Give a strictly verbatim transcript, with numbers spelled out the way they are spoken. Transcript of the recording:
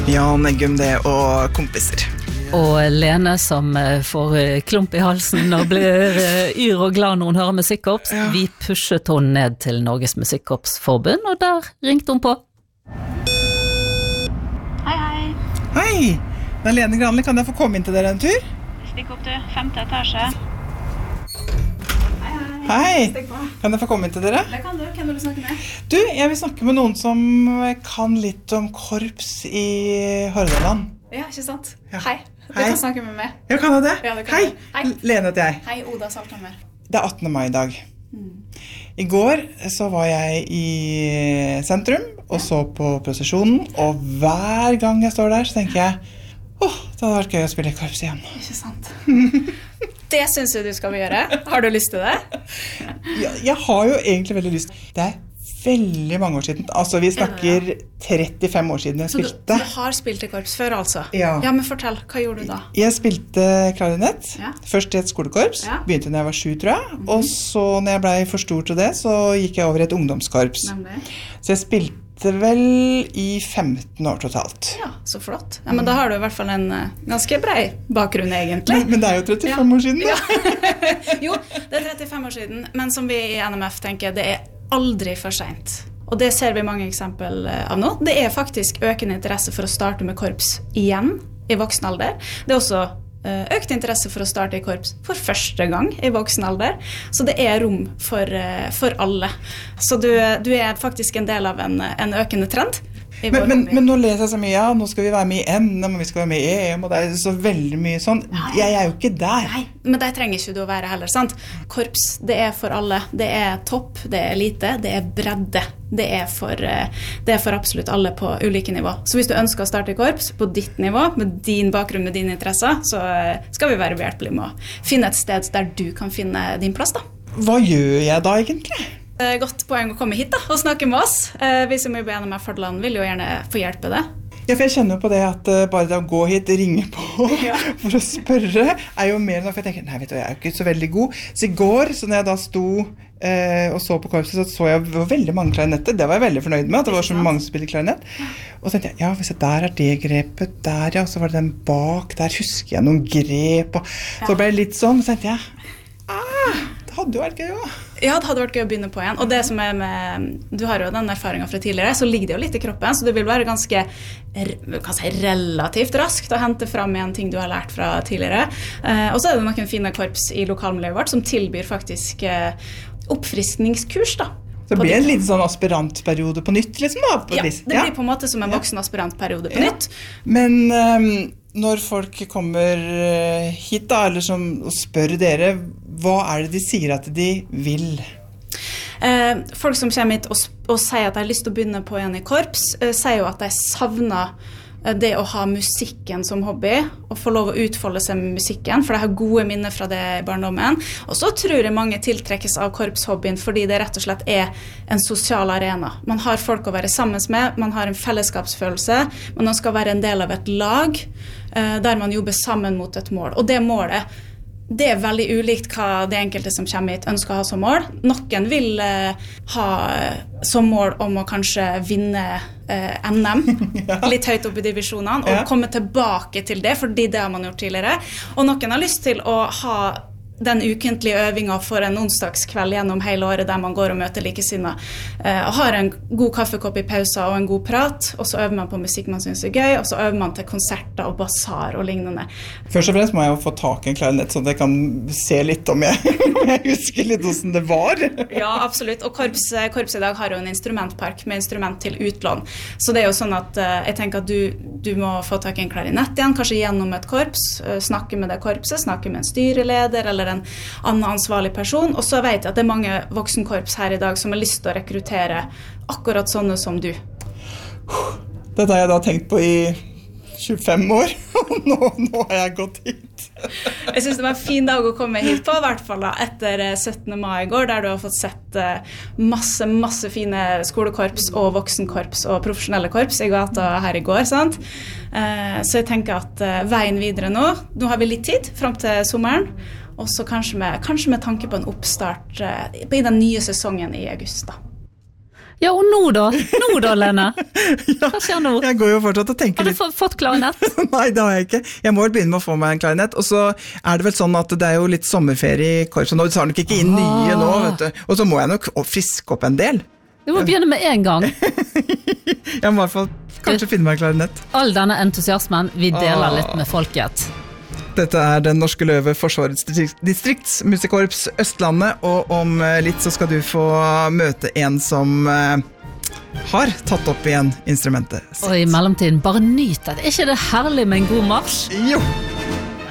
Ja, Neggum det og kompiser. Og Lene som får klump i halsen og blir yr og glad når hun hører musikkorps. Ja. Vi pushet hun ned til Norges Musikkorpsforbund, og der ringte hun på. Hei, hei. Hei, det er Lene Granli. Kan jeg få komme inn til dere en tur? Stikk opp til femte etasje. Hei, hei. Hei, kan jeg få komme inn til dere? Det kan du. Hvem vil du snakke med? Du, jeg vil snakke med noen som kan litt om korps i Hordaland. Ja, ikke sant? Ja. Hei. Du Hei. kan snakke med meg. Ja, kan jeg det? Ja, det kan Hei. du. Hei. Lene heter jeg. Hei, Oda Salthammer. Det er attende mai i dag. Mm. I går så var jeg i sentrum og så på prosesjonen, og hver gang jeg står der så tenker jeg, åh, det hadde vært gøy å spille i korps igjen. Ikke sant? Det synes jeg du skal gjøre. Har du lyst til det? Ja, jeg har jo egentlig veldig lyst. Det er veldig mange år siden. Altså, vi snakker trettifem år siden jeg Så spilte. du, du har spilt i korps før, altså? Ja. Ja, men fortell, hva gjorde du da? Jeg spilte klarinett, Ja. først i et skolekorps, Ja. begynte når jeg var sju, tror jeg, mm-hmm. og så når jeg ble for stor til det, så gikk jeg over i et ungdomskorps. Nemlig. Så jeg spilte vel i femten år totalt. Ja, så flott. Ja, men da har du i hvert fall en uh, ganske brei bakgrunn, egentlig. Men, men det er jo trettifem Ja. år siden, da. Ja. Jo, det er trettifem år siden, men som vi i N M F tenker, det er aldri for sent. Og det ser vi mange eksempel av nå. Det er faktisk økende interesse for å starte med korps igjen i voksen alder. Det er også økt interesse for å starte i korps for første gang i voksen alder. Så det er rom for, for alle. Så du, du er faktisk en del av en, en økende trend. Men, men, men nå leser jeg så mye, ja, nå skal vi være med i N M, og vi skal være med i E M, og det er så veldig mye sånn. Jeg er jo ikke der. Nei, men der trenger ikke du å være heller, sant? Korps, det er for alle. Det er topp, det er lite, det er bredde. Det er for, det er for absolutt alle på ulike nivå. Så hvis du ønsker å starte i korps på ditt nivå, med din bakgrunn, med dine interesser, så skal vi være behjelpelige med å finne et sted der du kan finne din plass, da. Hva gjør jeg da egentlig? Godt poeng å komme hit da, og snakke med oss. Vi som jobber i N M F Hordaland vil jo gjerne få hjelpe det. Ja, for jeg kjenner jo på det at uh, bare det å gå hit, ringe på ja. for å spørre, er jo mer enn for jeg tenker, nei, vet du, jeg er jo ikke så veldig god. Så i går, så når jeg da sto uh, og så på korpset, så så jeg veldig mange klarinetter. Det var jeg veldig fornøyd med, at det var så mange som spiller klarinett. Og så tenkte jeg, ja, hvis jeg der er det grepet, der ja, så var det den bak, der husker jeg noen grep. Og så ble det litt sånn, så tenkte jeg, ah, det hadde jo vært gøy også. Ja, det hadde vært gøy å begynne på igjen. Og det som er med, du har jo den erfaringen fra tidligere, så ligger det jo litt i kroppen, så det vil være ganske kan si, relativt raskt å hente frem igjen ting du har lært fra tidligere. Eh, og så er det noen fine korps i lokalmiljøet vårt som tilbyr faktisk eh, oppfriskningskurs da. Så det blir en liten sånn aspirantperiode på nytt, liksom da? På ja, vis. det blir på en måte som en voksen aspirantperiode på ja. nytt. Men um, når folk kommer hit da, eller som spør dere, hva er det de sier at de vil? Eh, folk som kommer hit og, og sier at de har lyst til å begynne på igjen i korps, eh, sier jo at de savner det å ha musikken som hobby, og få lov å utfolde seg med musikken, for de har gode minner fra det i barndommen. Og så tror jeg mange tiltrekkes av korpshobbyen, fordi det rett og slett er en sosial arena. Man har folk å være sammen med, man har en fellesskapsfølelse, man skal være en del av et lag, der man jobber sammen mot et mål. Og det målet, det er veldig ulikt hva det enkelte som kommer hit ønsker å ha som mål. Noen vil eh, ha som mål om å kanskje vinne eh, N M, ja. litt høyt opp i divisjonene, og ja. komme tilbake til det, fordi det har man gjort tidligere. Og noen har lyst til å ha den ukentlige øvingen for en onsdagskveld gjennom hele året der man går og møter likesinnet. Eh, og har en god kaffekopp i pauser og en god prat, og så øver man på musikk man synes er gøy, og så øver man til konserter og basar og lignende. Først og fremst må jeg jo få tak i en klarinett, så jeg kan se litt om jeg, jeg husker litt hvordan det var. Ja, absolutt. Og korps, korps i dag har jo en instrumentpark med instrument til utlån. Så det er jo sånn at uh, jeg tenker at du, du må få tak i en klarinett igjen, kanskje gjennom et korps, uh, snakke med det korpset, snakke med en styreleder eller en annen ansvarlig person, og så vet jeg at det er mange voksenkorps her i dag som har lyst til å rekruttere akkurat sånne som du. Dette har jeg da tenkt på i tjuefem år, og nå, nå har jeg gått hit. Jeg synes det var en fin dag å komme hit på, i hvert fall da, etter syttende mai i går, der du har fått sett masse, masse fine skolekorps og voksenkorps og profesjonelle korps i gata her i går, sant? Så jeg tenker at veien videre nå, nå har vi litt tid frem til sommeren, og så kanskje med, kanskje med tanke på en oppstart i den nye sesongen i august da. Ja, og nå da? Nå da, Lene? Hva skjer nå? Jeg går jo fortsatt og tenker Har du litt... fått klarinett? Nei, det har jeg ikke. Jeg må vel begynne med å få meg en klarinett, og så er det vel sånn at det er jo litt sommerferie i korpset nå, så har nok ikke inn nye nå, vet du. Og så må jeg nok friske opp en del. Du må begynne med en gang. Jeg må i hvert fall kanskje finne meg en klarinett. All denne entusiasmen, vi deler litt med folket. Dette er Den Norske Løve Forsvarets distriktsmusikkorps Østlandet, og om litt så skal du få møte en som uh, har tatt opp igjen instrumentet. Og i mellomtiden, bare nyt det. Er ikke det herlig med en god marsj? Jo!